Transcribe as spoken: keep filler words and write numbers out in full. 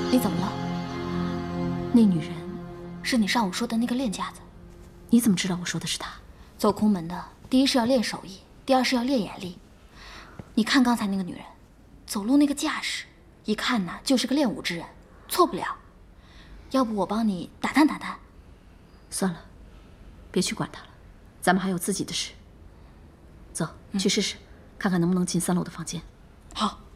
你怎么了？ 那女人是你上午说的那个练家子。 你怎么知道我说的是她？ 走空门的，第一是要练手艺，第二是要练眼力。你看刚才那个女人，走路那个架势，一看呐就是个练武之人，错不了。要不我帮你打探打探？ 算了，别去管她了，咱们还有自己的事。走，去试试，看看能不能进三楼的房间。 好。